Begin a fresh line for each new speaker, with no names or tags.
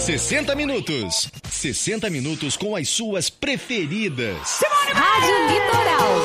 60 minutos. 60 minutos com as suas preferidas.
Rádio Litoral.